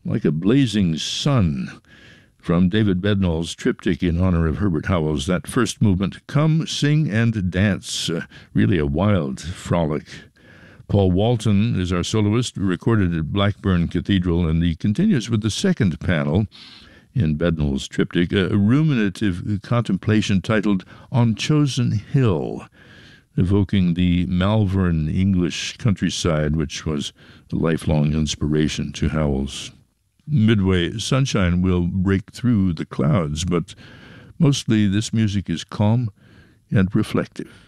Like a Blazing Sun, from David Bednall's triptych in honor of Herbert Howells. That first movement, Come, Sing, and Dance, really a wild frolic. Paul Walton is our soloist, recorded at Blackburn Cathedral, and he continues with the second panel in Bednall's triptych, a ruminative contemplation titled On Chosen Hill, evoking the Malvern English countryside, which was a lifelong inspiration to Howells. Midway, sunshine will break through the clouds, but mostly this music is calm and reflective.